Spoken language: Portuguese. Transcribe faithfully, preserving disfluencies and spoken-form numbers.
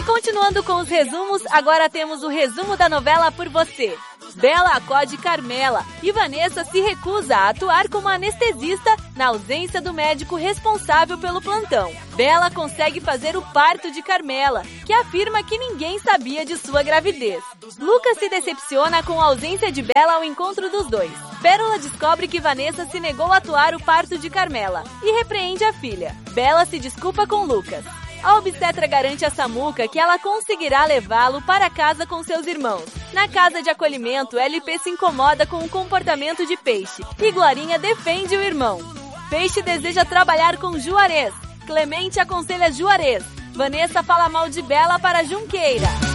continuando com os resumos, agora temos o resumo da novela Por Você. Bela acode Carmela e Vanessa se recusa a atuar como anestesista na ausência do médico responsável pelo plantão. Bela consegue fazer o parto de Carmela, que afirma que ninguém sabia de sua gravidez. Lucas se decepciona com a ausência de Bela ao encontro dos dois. Pérola descobre que Vanessa se negou a atuar o parto de Carmela e repreende a filha. Bela se desculpa com Lucas. A obstetra garante a Samuca que ela conseguirá levá-lo para casa com seus irmãos. Na casa de acolhimento, L P se incomoda com o comportamento de Peixe e Glorinha defende o irmão. Peixe deseja trabalhar com Juarez. Clemente aconselha Juarez. Vanessa fala mal de Bela para Junqueira.